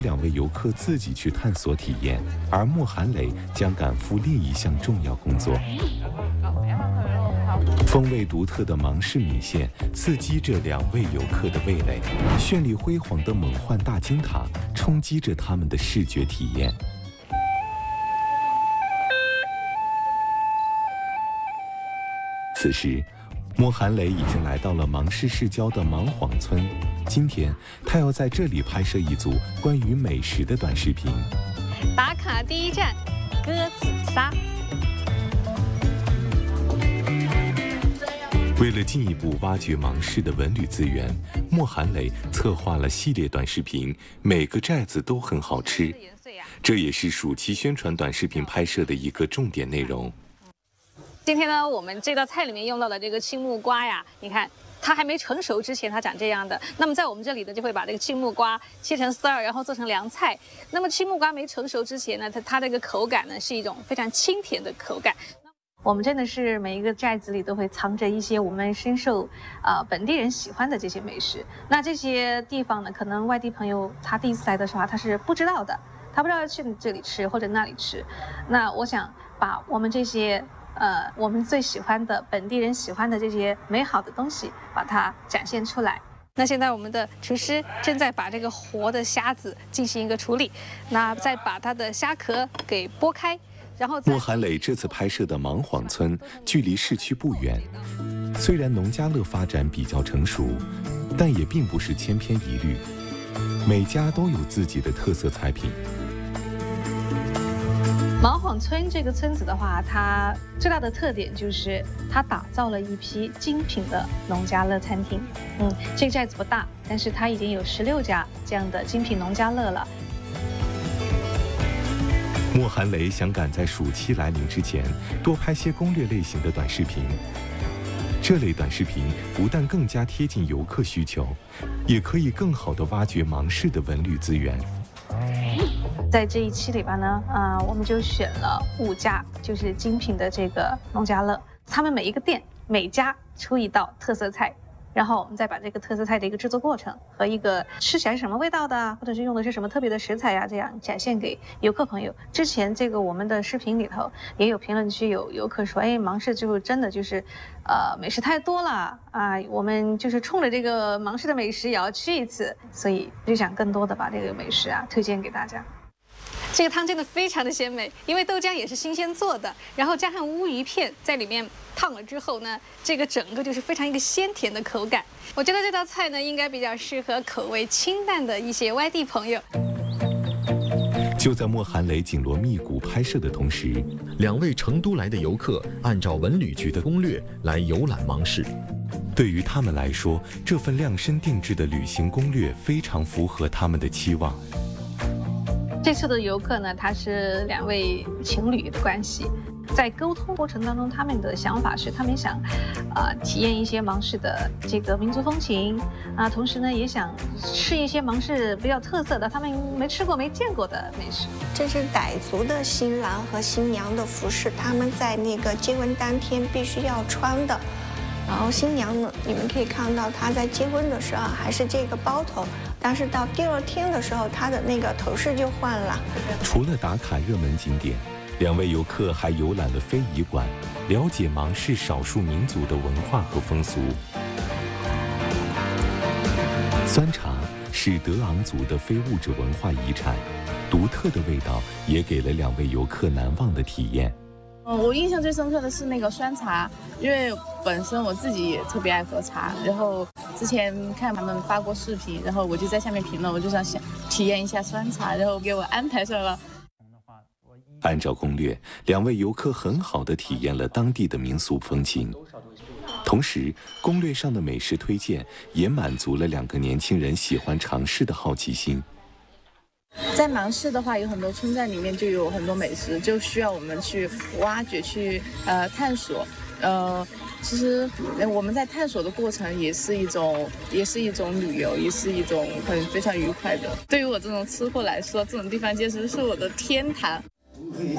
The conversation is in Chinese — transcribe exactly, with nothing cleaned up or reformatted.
两位游客自己去探索体验，而莫寒雷将赶赴另一项重要工作。风味独特的芒市米线刺激着两位游客的味蕾，绚丽辉煌的蒙幻大金塔冲击着他们的视觉体验。此时，莫寒雷已经来到了芒市市郊的芒晃村。今天，他要在这里拍摄一组关于美食的短视频。 打卡第一站，鸽子撒。 为了进一步挖掘芒市的文旅资源，莫寒雷策划了系列短视频，每个寨子都很好吃。这也是暑期宣传短视频拍摄的一个重点内容。 今天呢，我们这道菜里面用到的这个青木瓜呀，你看它还没成熟之前，它长这样的。那么在我们这里呢，就会把这个青木瓜切成丝儿，然后做成凉菜。那么青木瓜没成熟之前呢，它它这个口感呢是一种非常清甜的口感。我们真的是每一个寨子里都会藏着一些我们深受呃本地人喜欢的这些美食。那这些地方呢，可能外地朋友他第一次来的时候他是不知道的，他不知道要去这里吃或者那里吃。那我想把我们这些。呃，我们最喜欢的本地人喜欢的这些美好的东西，把它展现出来。那现在我们的厨师正在把这个活的虾子进行一个处理，那再把它的虾壳给剥开，然后莫寒雷这次拍摄的芒晃村距离市区不远，虽然农家乐发展比较成熟，但也并不是千篇一律，每家都有自己的特色菜品。 芒晃村这个村子的话，它最大的特点就是它打造了一批精品的农家乐餐厅。嗯，这个寨子不大，但是它已经有十六家这样的精品农家乐了。 莫寒雷想赶在暑期来临之前多拍些攻略类型的短视频。这类短视频不但更加贴近游客需求，也可以更好地挖掘芒市的文旅资源。 在这一期里边呢，啊、呃，我们就选了五家就是精品的这个农家乐，他们每一个店每家出一道特色菜，然后我们再把这个特色菜的一个制作过程和一个吃起来是什么味道的，或者是用的是什么特别的食材呀、啊，这样展现给游客朋友。之前这个我们的视频里头也有评论区有游客说，哎，芒市就真的就是，呃，美食太多了啊，我们就是冲着这个芒市的美食也要去一次，所以就想更多的把这个美食啊推荐给大家。这个汤真的非常的鲜美，因为豆浆也是新鲜做的，然后加上乌鱼片在里面烫了之后呢，这个整个就是非常一个鲜甜的口感。我觉得这道菜呢，应该比较适合口味清淡的一些外地朋友。 就在莫寒雷紧锣密鼓拍摄的同时， 两位成都来的游客按照文旅局的攻略来游览芒市。 对于他们来说，这份量身定制的旅行攻略非常符合他们的期望。 这次的游客呢，他是两位情侣的关系，在沟通过程当中，他们的想法是，他们想，呃，体验一些芒市的这个民族风情啊、呃，同时呢，也想吃一些芒市比较特色的，他们没吃过、没见过的美食。 这是傣族的新郎和新娘的服饰，他们在那个结婚当天必须要穿的。然后新娘呢，你们可以看到她在结婚的时候还是这个包头，但是到第二天的时候，她的那个头饰就换了。 除了打卡热门景点，两位游客还游览了非遗馆，了解芒市少数民族的文化和风俗。酸茶是德昂族的非物质文化遗产，独特的味道也给了两位游客难忘的体验。 嗯，我印象最深刻的是那个酸茶，因为本身我自己也特别爱喝茶，然后之前看他们发过视频，然后我就在下面评论，我就想想体验一下酸茶，然后给我安排上了。 按照攻略，两位游客很好地体验了当地的民俗风情，同时攻略上的美食推荐也满足了两个年轻人喜欢尝试的好奇心。 在芒市的话，有很多村寨里面就有很多美食，就需要我们去挖掘、去呃探索。呃，其实我们在探索的过程也是一种，也是一种旅游，也是一种很非常愉快的。对于我这种吃货来说，这种地方简直是我的天堂。